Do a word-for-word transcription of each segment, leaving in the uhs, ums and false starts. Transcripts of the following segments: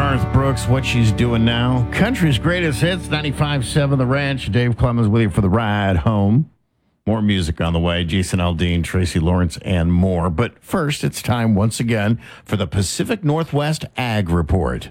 Garth Brooks, What She's Doing Now. Country's greatest hits, ninety-five point seven The Ranch. Dave Clemens with you for the ride home. More music on the way. Jason Aldean, Tracy Lawrence, and more. But first, it's time once again for the Pacific Northwest Ag Report.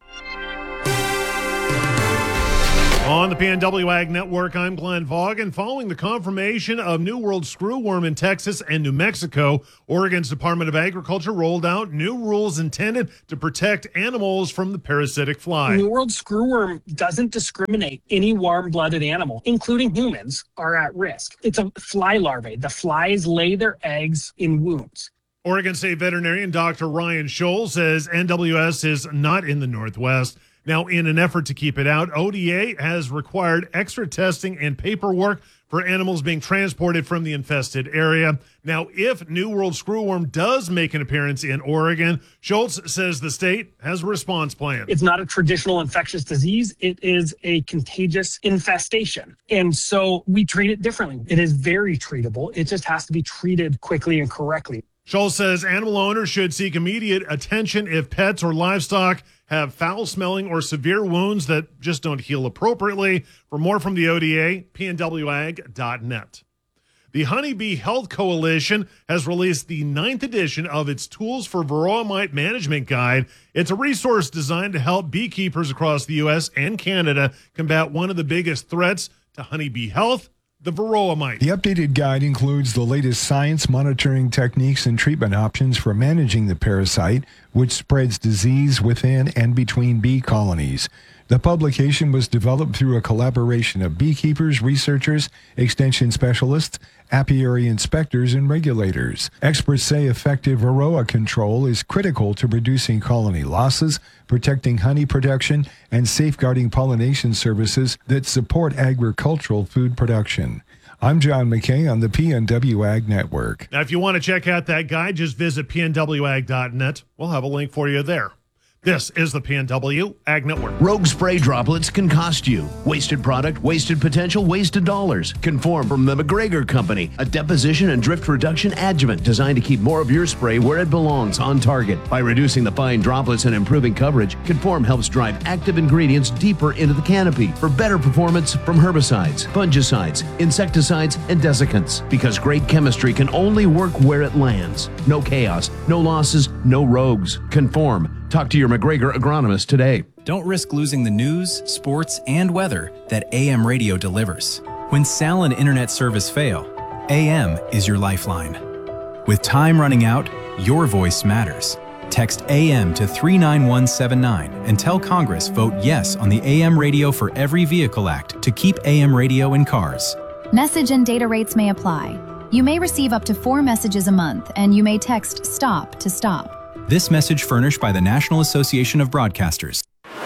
On the P N W Ag Network, I'm Glenn Vaughan. Following the confirmation of New World screwworm in Texas and New Mexico, Oregon's Department of Agriculture rolled out new rules intended to protect animals from the parasitic fly. New World screwworm doesn't discriminate. Any warm-blooded animal, including humans, are at risk. It's a fly larvae. The flies lay their eggs in wounds. Oregon State veterinarian Doctor Ryan Scholl says N W S is not in the Northwest. Now, in an effort to keep it out, O D A has required extra testing and paperwork for animals being transported from the infested area. Now, if New World screwworm does make an appearance in Oregon, Schultz says the state has a response plan. It's not a traditional infectious disease. It is a contagious infestation. And so we treat it differently. It is very treatable. It just has to be treated quickly and correctly. Schultz says animal owners should seek immediate attention if pets or livestock have foul-smelling or severe wounds that just don't heal appropriately. For more from the O D A, P N W ag dot net. The Honeybee Health Coalition has released the ninth edition of its Tools for Varroa Mite Management Guide. It's a resource designed to help beekeepers across the U S and Canada combat one of the biggest threats to honeybee health, the Varroa mite. The updated guide includes the latest science, monitoring techniques, and treatment options for managing the parasite, which spreads disease within and between bee colonies. The publication was developed through a collaboration of beekeepers, researchers, extension specialists, apiary inspectors, and regulators. Experts say effective Varroa control is critical to reducing colony losses, protecting honey production, and safeguarding pollination services that support agricultural food production. I'm John McKay on the P N W Ag Network. Now, if you want to check out that guide, just visit P N W ag dot net. We'll have a link for you there. This is the P N W Ag Network. Rogue spray droplets can cost you. Wasted product, wasted potential, wasted dollars. Conform from the McGregor Company, a deposition and drift reduction adjuvant designed to keep more of your spray where it belongs, on target. By reducing the fine droplets and improving coverage, Conform helps drive active ingredients deeper into the canopy for better performance from herbicides, fungicides, insecticides, and desiccants. Because great chemistry can only work where it lands. No chaos, no losses, no rogues. Conform. Talk to your McGregor agronomist today. Don't risk losing the news, sports, and weather that A M radio delivers. When cell and internet service fail, A M is your lifeline. With time running out, your voice matters. Text A M to three nine one seven nine and tell Congress vote yes on the A M Radio for Every Vehicle Act to keep A M radio in cars. Message and data rates may apply. You may receive up to four messages a month, and you may text STOP to stop. This message furnished by the National Association of Broadcasters.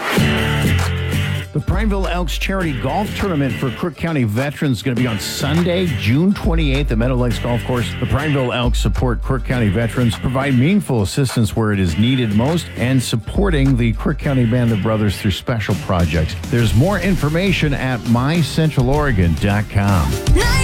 The Prineville Elks Charity Golf Tournament for Crook County veterans is going to be on Sunday, June twenty-eighth at Meadow Lakes Golf Course. The Prineville Elks support Crook County veterans, provide meaningful assistance where it is needed most, and supporting the Crook County Band of Brothers through special projects. There's more information at my central oregon dot com.